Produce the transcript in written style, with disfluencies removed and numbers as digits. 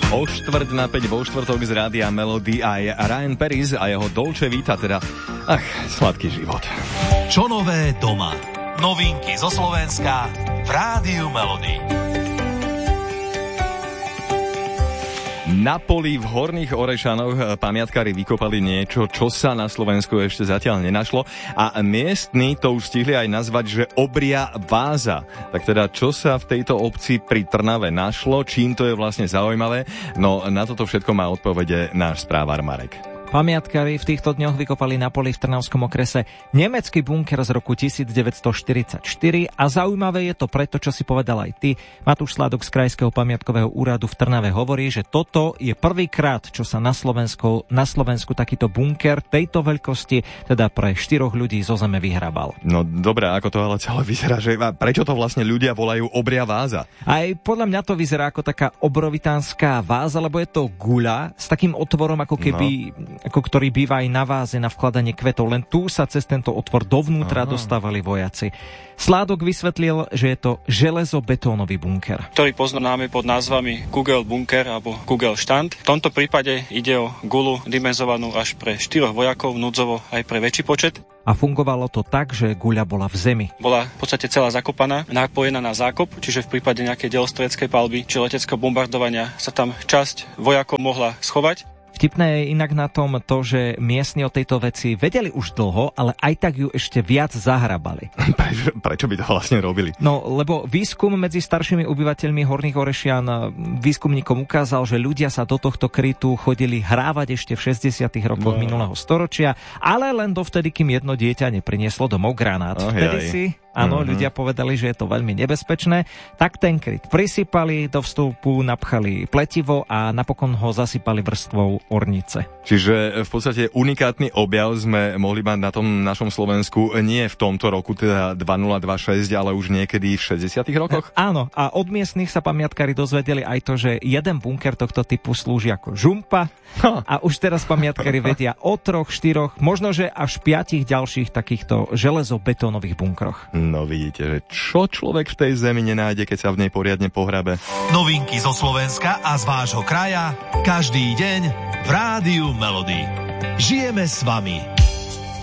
O 4:45 vo štvrtok z Rádia Melody aj Ryan Paris a jeho Dolce Vita, teda sladký život. Čo nové doma? Novinky zo Slovenska v Rádiu Melody. Na poli v Horných Orešanoch pamiatkári vykopali niečo, čo sa na Slovensku ešte zatiaľ nenašlo a miestni to už stihli aj nazvať, že obria váza. Tak teda, čo sa v tejto obci pri Trnave našlo, čím to je vlastne zaujímavé? No na toto všetko má odpovede náš správar Marek. Pamiatkári v týchto dňoch vykopali na poli v Trnavskom okrese nemecký bunker z roku 1944 a zaujímavé je to preto, čo si povedal aj ty. Matúš Sládok z Krajského pamiatkového úradu v Trnave hovorí, že toto je prvýkrát, čo sa na Slovensku takýto bunker tejto veľkosti, teda pre 4 ľudí zo zeme vyhrabal. No dobré, ako to ale celé vyzerá, že prečo to vlastne ľudia volajú obria váza? Aj podľa mňa to vyzerá ako taká obrovitánska váza, lebo je to guľa s takým otvorom, ako keby ktorý býva aj na váze na vkladanie kvetov, len tu sa cez tento otvor dovnútra dostávali vojaci. Sládok vysvetlil, že je to železobetónový bunker, ktorý poznáme pod názvami Kugel bunker alebo Kugel štand. V tomto prípade ide o guľu dimenzovanú až pre 4 vojakov, núdzovo aj pre väčší počet. A fungovalo to tak, že guľa bola v zemi. Bola v podstate celá zakopaná, napojená na zákop, čiže v prípade nejakej delostredeckej palby či leteckého bombardovania sa tam časť vojakov mohla schovať. Vtipné je inak na tom to, že miestni o tejto veci vedeli už dlho, ale aj tak ju ešte viac zahrabali. Prečo by to vlastne robili? No, lebo výskum medzi staršími obyvateľmi Horných Orešian výskumníkom ukázal, že ľudia sa do tohto krytu chodili hrávať ešte v 60. rokoch minulého storočia, ale len dovtedy, kým jedno dieťa neprinieslo domov granát. Vtedy si ľudia povedali, že je to veľmi nebezpečné, tak ten kryt prisypali, do vstupu napchali pletivo a napokon ho zasypali vrstvou ornice. Čiže v podstate unikátny objav sme mohli mať na tom našom Slovensku nie v tomto roku, teda 2026, ale už niekedy v 60. rokoch? Áno, a od miestnych sa pamiatkári dozvedeli aj to, že jeden bunker tohto typu slúži ako žumpa a už teraz pamiatkári vedia o 3, 4, možno že až 5 ďalších takýchto železobetónových bunkroch. No vidíte, že čo človek v tej zemi nenájde, keď sa v nej poriadne pohrabe. Novinky zo Slovenska a z vášho kraja každý deň v Rádiu Melody. Žijeme s vami.